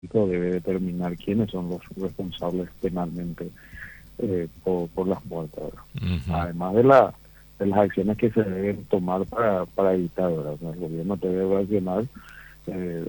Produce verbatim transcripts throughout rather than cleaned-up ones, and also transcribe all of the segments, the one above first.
debe determinar quiénes son los responsables penalmente eh, por, por las muertes, ¿verdad? Ujú. Además de, la, de las acciones que se deben tomar para, para evitar, ¿verdad? O sea, el gobierno debe reaccionar, eh,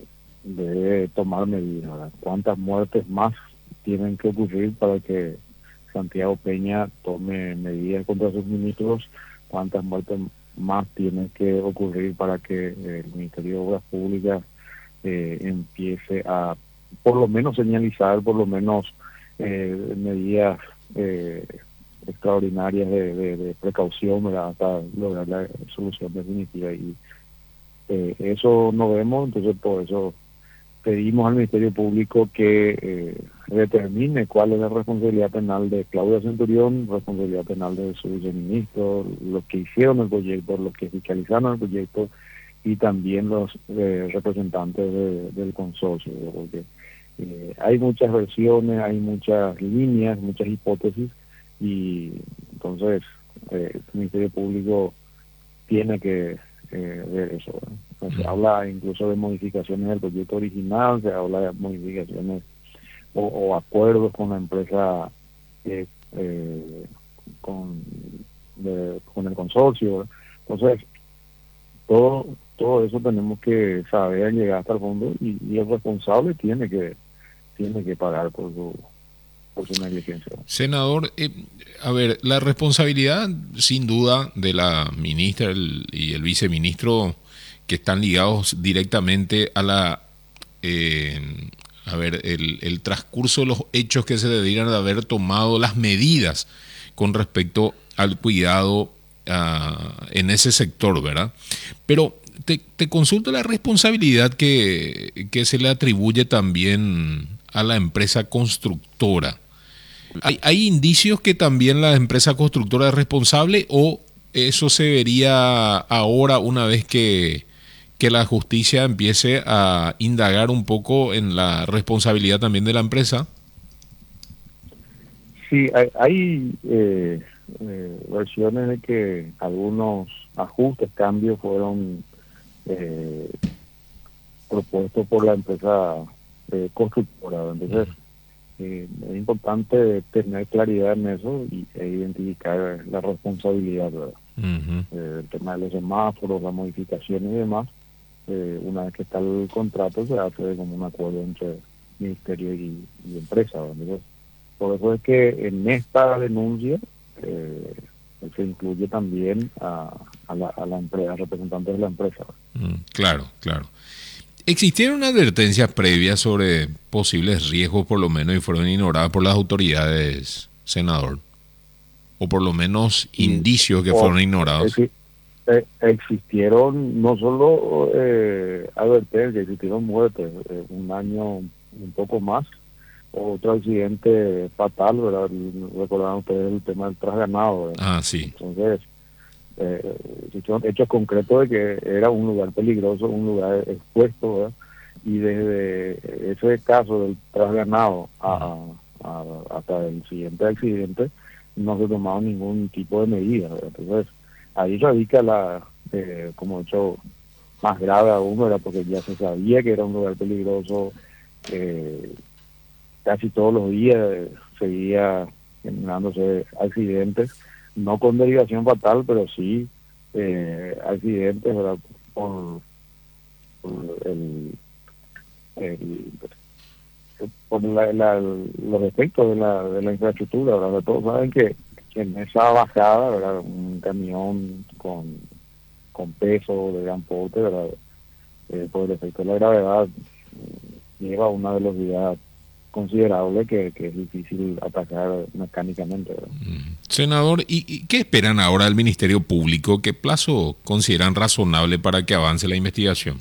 debe tomar medidas, ¿verdad? ¿Cuántas muertes más tienen que ocurrir para que Santiago Peña tome medidas contra sus ministros? ¿Cuántas muertes más tienen que ocurrir para que el Ministerio de Obras Públicas eh, empiece a por lo menos señalizar, por lo menos eh, medidas eh, extraordinarias de, de, de precaución, ¿verdad? Hasta lograr la solución definitiva? Y eh, eso no vemos, entonces por eso pedimos al Ministerio Público que eh, determine cuál es la responsabilidad penal de Claudia Centurión, responsabilidad penal de su viceministro, los que hicieron el proyecto, los que fiscalizaron el proyecto y también los eh, representantes de, del consorcio, porque eh, hay muchas versiones, hay muchas líneas, muchas hipótesis y entonces eh, el Ministerio Público tiene que eh, ver eso, ¿verdad? O sea, se Mm. habla incluso de modificaciones del proyecto original, se habla de modificaciones o, o acuerdos con la empresa, eh, eh, con, de, con el consorcio, ¿verdad? Entonces, todo todo eso tenemos que saber llegar hasta el fondo y, y el responsable tiene que tiene que pagar por su por su negligencia. Senador, eh, a ver, la responsabilidad sin duda de la ministra el- y el viceministro que están ligados directamente a la, eh, a ver, el, el transcurso de los hechos que se deberían de haber tomado, las medidas con respecto al cuidado ah, en ese sector, ¿verdad? Pero te, te consulto la responsabilidad que, que se le atribuye también a la empresa constructora. ¿Hay, hay indicios que también la empresa constructora es responsable o eso se vería ahora una vez que, que la justicia empiece a indagar un poco en la responsabilidad también de la empresa? Sí, hay, hay eh, eh, versiones de que algunos ajustes, cambios fueron eh, propuestos por la empresa eh, constructora. Entonces, eh, es importante tener claridad en eso y, e identificar la responsabilidad, ¿verdad? Ujú. Eh, el tema de los semáforos, las modificaciones y demás. Eh, una vez que está el contrato, se hace como un acuerdo entre ministerio y, y empresa, ¿verdad? Entonces, por eso es que en esta denuncia eh, se incluye también a, a la, a la empresa, a representantes de la empresa, ¿verdad? Mm, claro, claro. ¿Existieron advertencias previas sobre posibles riesgos, por lo menos, y fueron ignoradas por las autoridades, senador? O por lo menos Y indicios que o, fueron ignorados. exi- eh, existieron no solo eh, advertencias, existieron muertes, eh, un año, un poco más, otro accidente fatal, ¿verdad? Recordaban ustedes el tema del trasganado, ¿verdad? Ah, sí. Entonces, eh, existieron hechos concretos de que era un lugar peligroso, un lugar expuesto, ¿verdad? Y desde ese caso del trasganado a, a- hasta el siguiente accidente no se tomaba ningún tipo de medida, ¿verdad? Entonces, ahí radica la, eh, como hecho más grave aún, ¿verdad? Porque ya se sabía que era un lugar peligroso, eh, casi todos los días eh, seguía generándose accidentes, no con derivación fatal, pero sí eh, accidentes, ¿verdad? Por, por el, el- por la- la- los efectos de la, de la infraestructura, ¿verdad? Todos saben que, que en esa bajada, ¿verdad? Un camión con, con peso de gran porte, ¿verdad? Eh, por el efecto de la gravedad, eh, lleva a una velocidad considerable que, que es difícil atacar mecánicamente, ¿verdad? Mm. Senador, ¿y, y qué esperan ahora del Ministerio Público? ¿Qué plazo consideran razonable para que avance la investigación?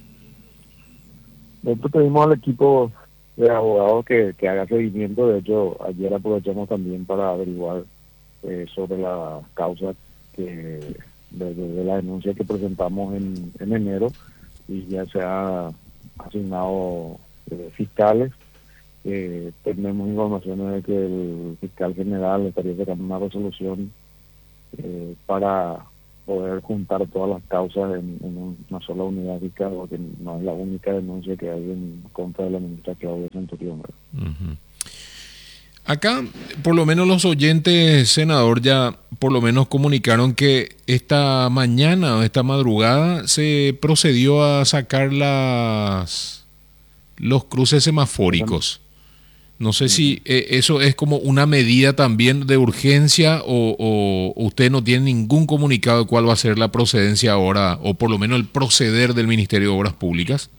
Nosotros pedimos al equipo de abogados que, que haga seguimiento. De hecho, ayer aprovechamos también para averiguar eh, sobre la causa que de, de- de la denuncia que presentamos en, en enero y ya se ha asignado eh, fiscales. Eh, tenemos informaciones de que el fiscal general estaría sacando una resolución eh, para poder juntar todas las causas en, en una sola unidad fiscal, porque no es la única denuncia que hay en contra de la ministra Claudia Centurión. Uh-huh. Acá, por lo menos los oyentes, senador, ya por lo menos comunicaron que esta mañana o esta madrugada se procedió a sacar las los cruces semafóricos. No sé si eh, eso es como una medida también de urgencia o, o usted no tiene ningún comunicado de cuál va a ser la procedencia ahora, o por lo menos el proceder del Ministerio de Obras Públicas.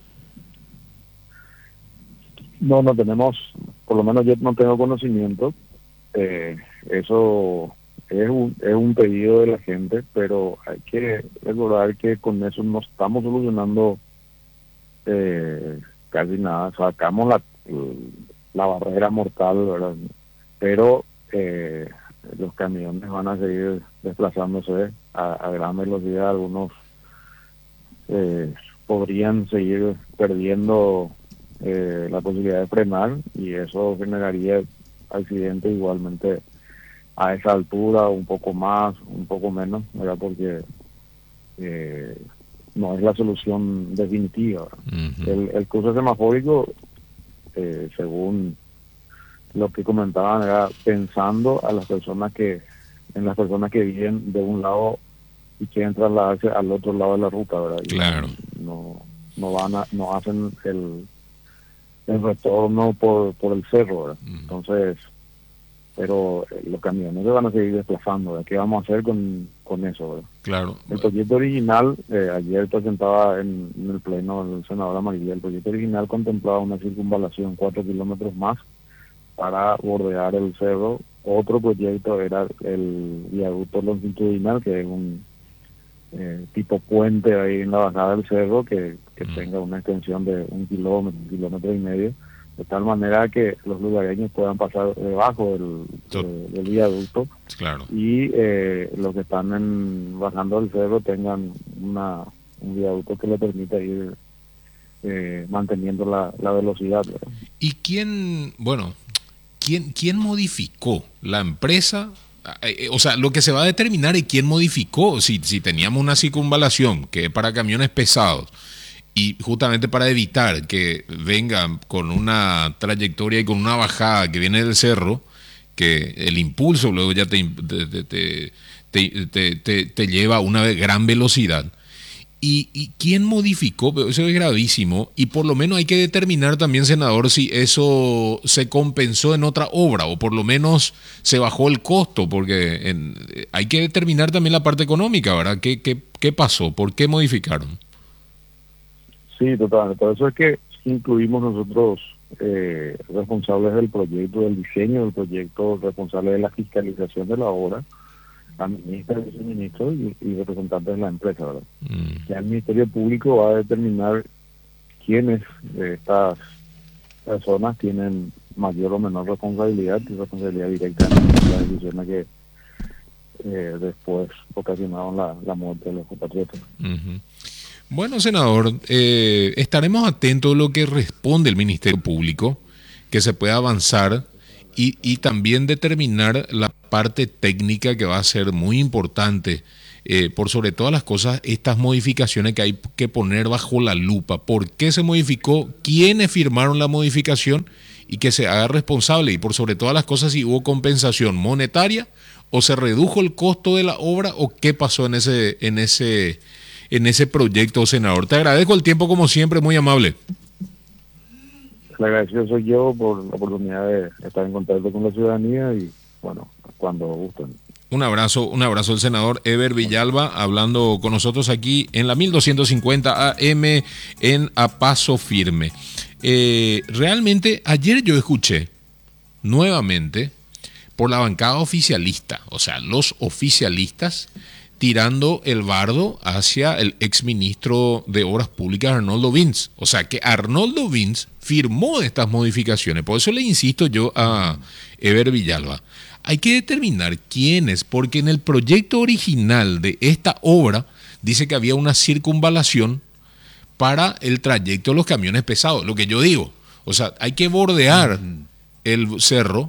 No, no tenemos, por lo menos yo no tengo conocimiento. Eh, eso es un, es un pedido de la gente, pero hay que recordar que con eso no estamos solucionando eh, casi nada. Sacamos la, la barrera mortal, ¿verdad? Pero eh, los camiones van a seguir desplazándose a, a gran velocidad. Algunos eh, podrían seguir perdiendo Eh, la posibilidad de frenar, y eso generaría accidentes igualmente a esa altura, un poco más, un poco menos, ¿verdad? Porque eh, no es la solución definitiva. Uh-huh. El, el cruce semafórico, eh, según lo que comentaban, era pensando a las personas que, en las personas que viven de un lado y quieren trasladarse al otro lado de la ruta, ¿verdad? Y claro. No, no van a, no hacen el el retorno por, por el cerro, ¿verdad? Mm. Entonces, pero eh, los camiones se van a seguir desplazando, ¿verdad? ¿Qué vamos a hacer con, con eso, ¿verdad? Claro. El proyecto original, eh, ayer presentaba en, en el pleno el senador Amarilla, el proyecto original contemplaba una circunvalación cuatro kilómetros más para bordear el cerro. Otro proyecto era el viaducto longitudinal, que es un eh, tipo puente ahí en la bajada del cerro, que que tenga una extensión de un kilómetro, un kilómetro y medio, de tal manera que los lugareños puedan pasar debajo del, de, del viaducto. Claro. Y eh, los que están en, bajando del cerro tengan una un viaducto que le permita ir eh, manteniendo la, la velocidad, ¿verdad? ¿Y quién, bueno, quién, quién modificó? ¿La empresa? O sea, lo que se va a determinar es quién modificó. Si, si teníamos una circunvalación que es para camiones pesados, y justamente para evitar que vengan con una trayectoria y con una bajada que viene del cerro, que el impulso luego ya te, te, te, te, te, te, te lleva a una gran velocidad. ¿Y, y quién modificó? Eso es gravísimo, y por lo menos hay que determinar también, senador, si eso se compensó en otra obra o por lo menos se bajó el costo, porque en, hay que determinar también la parte económica, ¿verdad? ¿Qué, qué, qué pasó? ¿Por qué modificaron? Sí, totalmente. Por eso es que incluimos nosotros eh, responsables del proyecto, del diseño del proyecto, responsables de la fiscalización de la obra, la ministra, el viceministro y, y representantes de la empresa, ¿verdad? Mm. Ya el Ministerio Público va a determinar quiénes de estas personas tienen mayor o menor responsabilidad y responsabilidad directa en las decisiones que eh, después ocasionaron la, la muerte de los compatriotas. Uh-huh. Bueno, senador, eh, estaremos atentos a lo que responde el Ministerio Público, que se pueda avanzar y, y también determinar la parte técnica, que va a ser muy importante, eh, por sobre todas las cosas, estas modificaciones que hay que poner bajo la lupa. ¿Por qué se modificó? ¿Quiénes firmaron la modificación? Y que se haga responsable. Y por sobre todas las cosas, si hubo compensación monetaria o se redujo el costo de la obra o qué pasó en ese, en ese en ese proyecto, senador. Te agradezco el tiempo, como siempre, muy amable. Le agradecido soy yo por la oportunidad de estar en contacto con la ciudadanía y, bueno, cuando gusten. Un abrazo, un abrazo al senador Eber Villalba, hablando con nosotros aquí en la mil doscientos cincuenta A M en A Paso Firme. Eh, realmente, ayer yo escuché nuevamente por la bancada oficialista, o sea, los oficialistas, tirando el bardo hacia el exministro de Obras Públicas, Arnoldo Vince. O sea, que Arnoldo Vince firmó estas modificaciones. Por eso le insisto yo a Eber Villalba. Hay que determinar quiénes, porque en el proyecto original de esta obra dice que había una circunvalación para el trayecto de los camiones pesados. Lo que yo digo, o sea, hay que bordear el cerro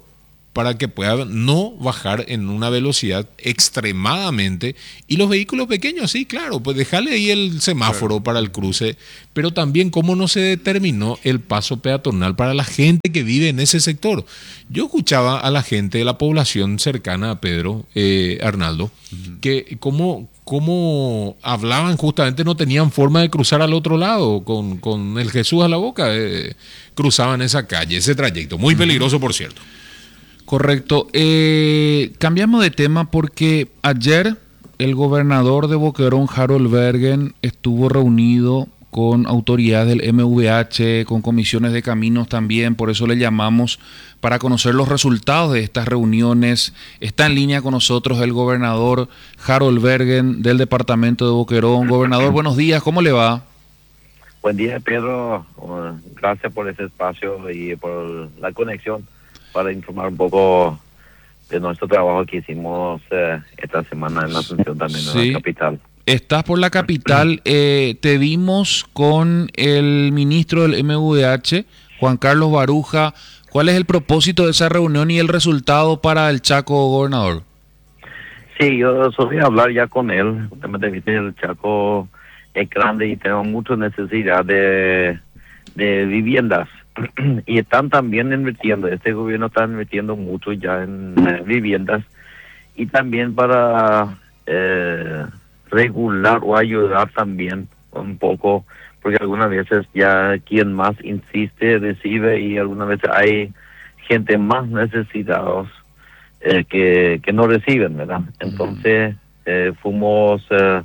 para que pueda no bajar en una velocidad extremadamente. Y los vehículos pequeños, sí, claro, pues dejarle ahí el semáforo claro. para el cruce, pero también cómo no se determinó el paso peatonal para la gente que vive en ese sector. Yo escuchaba a la gente de la población cercana a Pedro, eh, Arnaldo, uh-huh. que cómo, cómo hablaban justamente, no tenían forma de cruzar al otro lado, con, con el Jesús a la boca, eh, cruzaban esa calle, ese trayecto, muy peligroso por cierto. Correcto. Eh, cambiamos de tema porque ayer el gobernador de Boquerón, Harold Bergen, estuvo reunido con autoridades del M V H, con comisiones de caminos también, por eso le llamamos para conocer los resultados de estas reuniones. Está en línea con nosotros el gobernador Harold Bergen del departamento de Boquerón. Gobernador, buenos días, ¿cómo le va? Buen día, Pedro. Gracias por ese espacio y por la conexión para informar un poco de nuestro trabajo que hicimos eh, esta semana en la Asunción también sí. en la capital. Estás por la capital, eh, te vimos con el ministro del M V H, Juan Carlos Baruja. ¿Cuál es el propósito de esa reunión y el resultado para el Chaco, gobernador? Sí, yo solía hablar ya con él. Justamente viste, el Chaco es grande y tenemos mucha necesidad de, de viviendas. Y están también invirtiendo, este gobierno está invirtiendo mucho ya en eh, viviendas y también para eh, regular o ayudar también un poco, porque algunas veces ya quien más insiste recibe y algunas veces hay gente más necesitados eh, que, que no reciben, ¿verdad? Entonces eh, fuimos eh,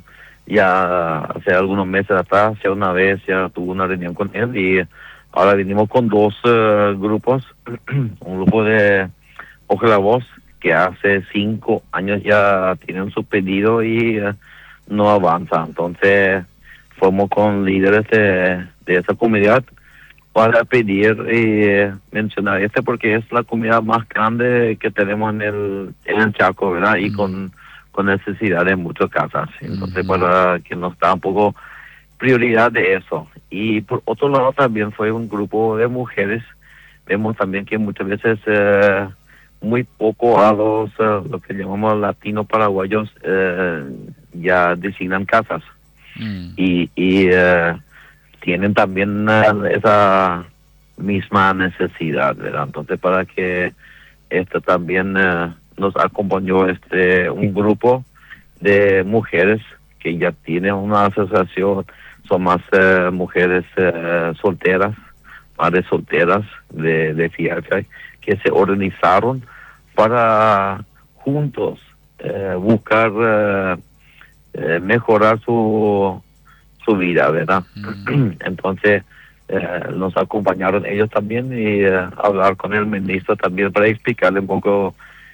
ya hace algunos meses atrás, ya una vez ya tuve una reunión con él y ahora vinimos con dos uh, grupos, un grupo de Ojo la Voz, que hace cinco años ya tienen su pedido y uh, no avanza. Entonces, fuimos con líderes de, de esa comunidad para pedir y uh, mencionar este porque es la comunidad más grande que tenemos en el, en el Chaco, ¿verdad? Y con, con necesidad de muchas casas. Entonces, uh-huh. para que nos da un poco prioridad de eso. Y por otro lado también fue un grupo de mujeres. Vemos también que muchas veces eh, muy poco a los uh, lo que llamamos latinos paraguayos eh, ya designan casas mm. y, y uh, tienen también uh, esa misma necesidad, ¿verdad? Entonces para que esto también uh, nos acompañó este un grupo de mujeres que ya tienen una asociación. Son más eh, mujeres eh, solteras, madres solteras de, de Fiaca, que se organizaron para juntos eh, buscar eh, eh, mejorar su su vida, ¿verdad? Mm. Entonces eh, nos acompañaron ellos también y eh, hablar con el ministro también para explicarle un poco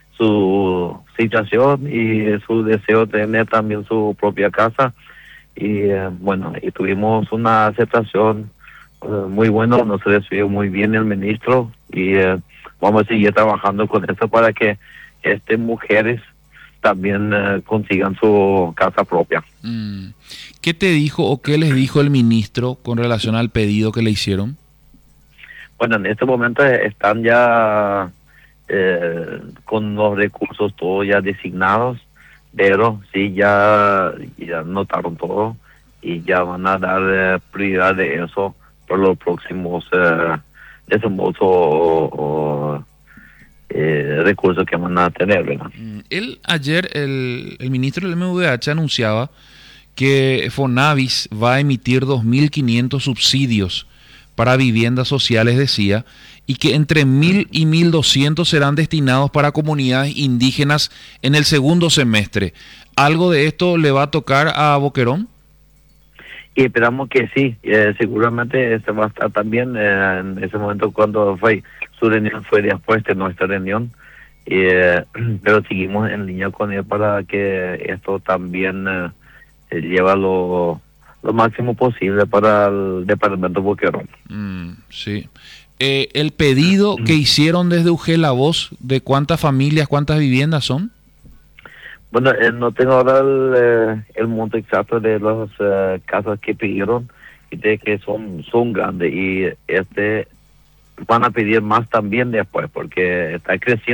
su situación y su deseo de tener también su propia casa. Y eh, bueno, y tuvimos una aceptación uh, muy buena, nos recibió muy bien el ministro y eh, vamos a seguir trabajando con esto para que este mujeres también uh, consigan su casa propia. Mm. ¿Qué te dijo o qué les dijo el ministro con relación al pedido que le hicieron? Bueno, en este momento están ya eh, con los recursos todos ya designados, pero sí ya, ya notaron todo y ya van a dar eh, prioridad de eso por los próximos eh, desembolsos o, o eh, recursos que van a tener, ¿verdad? Él ayer, el, el ministro del M V H anunciaba que Fonavis va a emitir dos mil quinientos subsidios para viviendas sociales, decía, y que entre mil y mil doscientos serán destinados para comunidades indígenas en el segundo semestre. ¿Algo de esto le va a tocar a Boquerón? Y esperamos que sí, eh, seguramente este va a estar también eh, en ese momento cuando fue su reunión, fue después de nuestra reunión, eh, pero seguimos en línea con él para que esto también eh, lleva lo, lo máximo posible para el departamento de Boquerón. Mm, sí. Eh, el pedido que hicieron desde U G La Voz, ¿de cuántas familias, cuántas viviendas son? Bueno, eh, no tengo ahora el, eh, el monto exacto de las uh, casas que pidieron y de que son son grandes y este van a pedir más también después porque está creciendo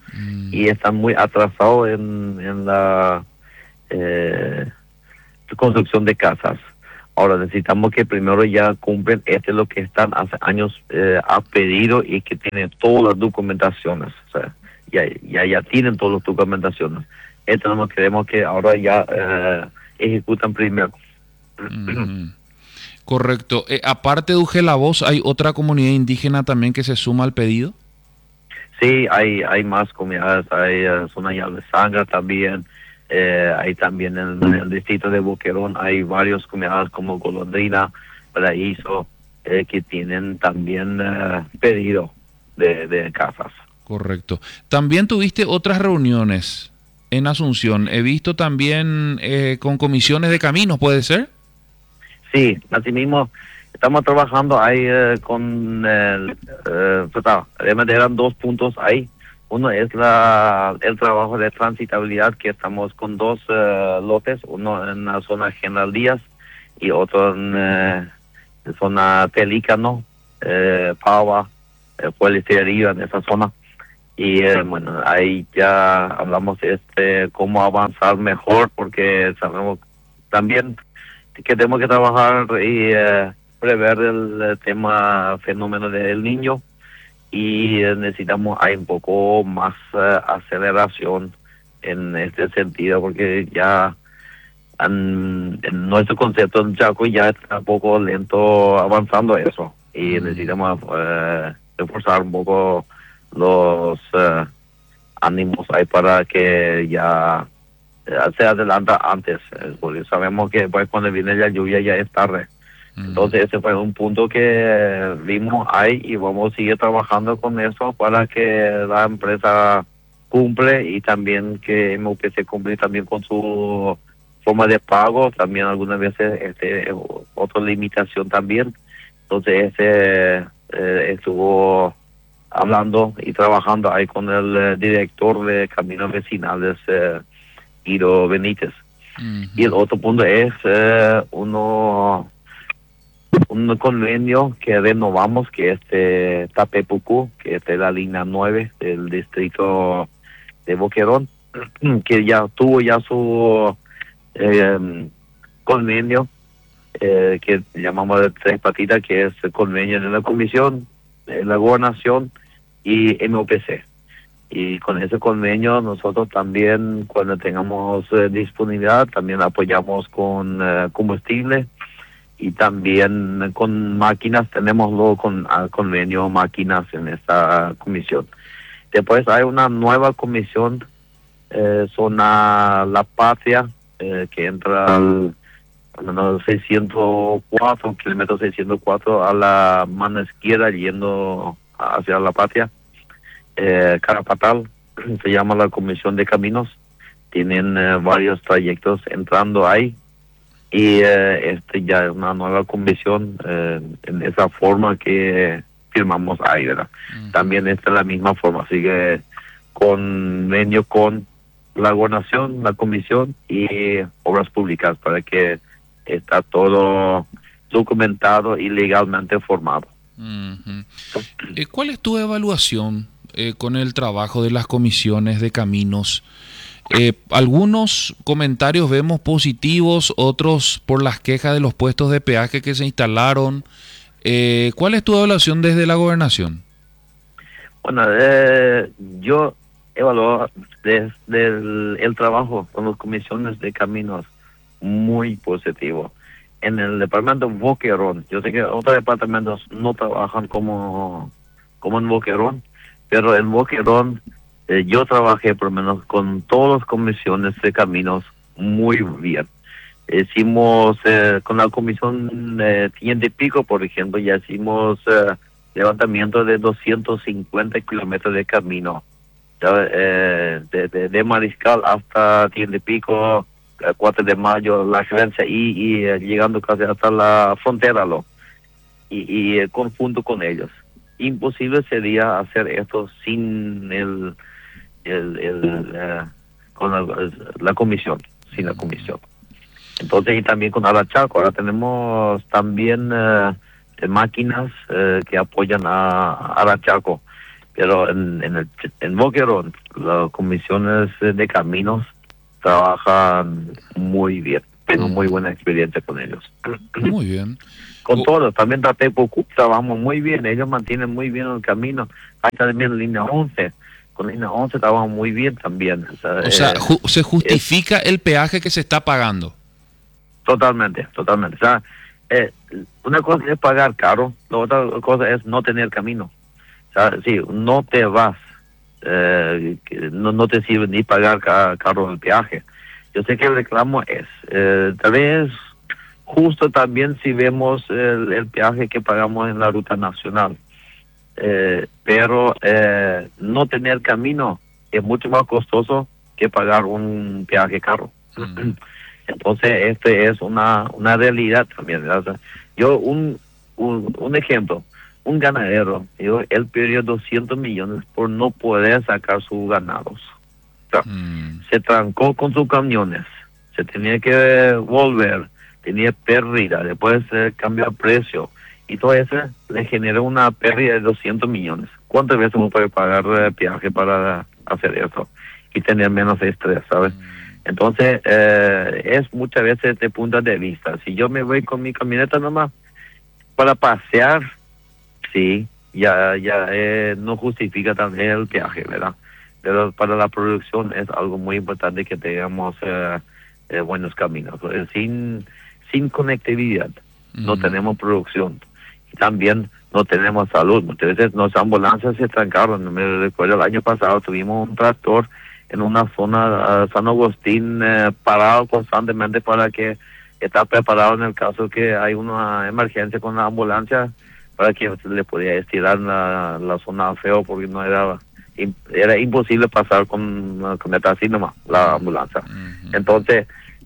mm. y están muy atrasados en, en la eh, construcción de casas. Ahora necesitamos que primero ya cumplen este es lo que están hace años eh, ha pedido y que tienen todas las documentaciones, o sea, ya, ya, ya tienen todas las documentaciones. Entonces no queremos que ahora ya eh, ejecutan primero. Mm. Correcto. Eh, aparte de Ugelavoz, ¿hay otra comunidad indígena también que se suma al pedido? Sí, hay hay más comunidades, hay uh, zona de Sangre también, eh, hay también en, en el distrito de Boquerón, hay varios comunidades como Golondrina, Paraíso, eh, que tienen también uh, pedido de, de casas. Correcto. También tuviste otras reuniones en Asunción. He visto también eh, con comisiones de caminos, ¿puede ser? Sí, así mismo estamos trabajando ahí eh, con el, eh, realmente eran dos puntos ahí. Uno es la el trabajo de transitabilidad, que estamos con dos eh, lotes, uno en la zona General Díaz y otro en eh, la zona Pelícano, eh, Pava, eh, Pueblería, en esa zona. Y eh, bueno, ahí ya hablamos de este, cómo avanzar mejor, porque sabemos también que tenemos que trabajar y eh, prever el, el tema fenómeno del niño, y eh, necesitamos hay un poco más uh, aceleración en este sentido, porque ya en, en nuestro concepto en Chaco ya está un poco lento avanzando eso, y necesitamos uh, reforzar un poco los uh, ánimos ahí para que ya se adelanta antes, porque sabemos que pues cuando viene la lluvia ya es tarde. Uh-huh. Entonces ese fue un punto que vimos ahí, y vamos a seguir trabajando con eso para que la empresa cumple, y también que M U P C cumple también con su forma de pago, también algunas veces este otra limitación también. Entonces ese eh, estuvo hablando y trabajando ahí con el eh, director de Caminos Vecinales, eh, Guido Benítez. Uh-huh. Y el otro punto es eh, uno un convenio que renovamos, que es de Tapepucú, que es de la línea nueve del distrito de Boquerón, que ya tuvo ya su eh, convenio eh, que llamamos de tres patitas, que es el convenio de la Comisión, de la Gobernación y M U P C. Y con ese convenio nosotros también, cuando tengamos eh, disponibilidad, también apoyamos con eh, combustible, y también con máquinas. Tenemos luego con uh, convenio máquinas en esta comisión. Después hay una nueva comisión, eh, zona La Patria, eh, que entra al no, seiscientos cuatro, kilómetro seiscientos cuatro a la mano izquierda, yendo hacia La Patria. Eh, Carapatal, se llama la Comisión de Caminos. Tienen eh, varios trayectos entrando ahí, y eh, este ya es una nueva comisión eh, en esa forma que firmamos ahí, ¿verdad? Uh-huh. También está en la misma forma, sigue convenio con la gobernación, la comisión y obras públicas, para que está todo documentado y legalmente formado. Uh-huh. eh, ¿Cuál es tu evaluación eh, con el trabajo de las comisiones de caminos? Eh, algunos comentarios vemos positivos, otros por las quejas de los puestos de peaje que se instalaron. Eh, ¿Cuál es tu evaluación desde la gobernación? Bueno, eh, yo evalúo desde el, el trabajo con las comisiones de caminos muy positivo. En el departamento Boquerón, yo sé que otros departamentos no trabajan como, como en Boquerón, pero en Boquerón eh, yo trabajé por lo menos con todas las comisiones de caminos muy bien. Hicimos eh, con la comisión eh, Tienda y Pico, por ejemplo, ya hicimos eh, levantamiento de doscientos cincuenta kilómetros de camino, ya, eh, de, de, de Mariscal hasta Tienda y Pico, cuatro de mayo, la gerencia, y, y eh, llegando casi hasta la frontera, lo y, y eh, conjunto con ellos. Imposible sería hacer esto sin el, el, el eh, con la, la comisión, sin la comisión. Entonces, y también con Arachaco, ahora tenemos también eh, máquinas eh, que apoyan a, a Arachaco. pero en, en, el, en Boquerón las comisiones de caminos trabajan muy bien. Tengo muy buena experiencia con ellos. Muy bien. Con todos, también Tatepocu trabajamos muy bien, ellos mantienen muy bien el camino. Hay también línea once, con línea once trabajamos muy bien también. O sea, O sea, eh, ju- se justifica el peaje que se está pagando. Totalmente, totalmente. O sea, eh, una cosa es pagar caro, la otra cosa es no tener camino. O sea, sí, no te vas, eh, que no, no te sirve ni pagar ca- caro el peaje. Yo sé que el reclamo es, eh, tal vez justo también si vemos el, el peaje que pagamos en la ruta nacional, eh, pero eh, no tener camino es mucho más costoso que pagar un peaje caro. Mm. Entonces, este es una, una realidad también, ¿verdad? O sea, yo, un, un, un ejemplo, un ganadero, yo, él perdió doscientos millones por no poder sacar sus ganados. O sea, Mm. se trancó con sus camiones, se tenía que volver, tenía pérdida, después eh, cambiar precio, y todo eso le generó una pérdida de doscientos millones. ¿Cuántas veces uno puede pagar eh, peaje para hacer eso y tener menos estrés, ¿sabes? Entonces, eh, es muchas veces de punto de vista. Si yo me voy con mi camioneta nomás para pasear, sí, ya ya eh, no justifica también el peaje, ¿verdad? Pero para la producción es algo muy importante que tengamos eh, eh, buenos caminos. Eh, Sin, sin conectividad no Mm. tenemos producción. Y también no tenemos salud. Muchas veces nuestras ambulancias se trancaron. Me recuerdo el año pasado tuvimos un tractor en una zona, uh, San Agustín, eh, parado constantemente para que estar preparado en el caso que hay una emergencia con la ambulancia, para que se le podía estirar la, la zona feo, porque no era era imposible pasar con, con esta así nomás, la ambulancia. Mm. Entonces,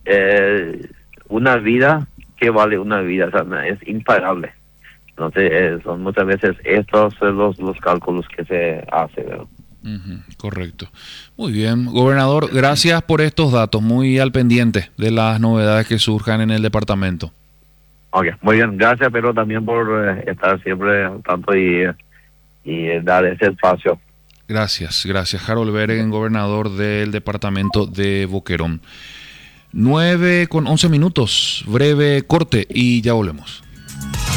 eh, una vida que vale una vida, o sea, es impagable. Entonces, eh, son muchas veces estos son los, los cálculos que se hacen, ¿verdad? Ujú, correcto. Muy bien, gobernador, gracias por estos datos, muy al pendiente de las novedades que surjan en el departamento. Ok, muy bien, gracias, pero también por eh, estar siempre al tanto y, y eh, dar ese espacio. Gracias, gracias. Harold Bergen, gobernador del departamento de Boquerón. nueve con once minutos, breve corte y ya volvemos.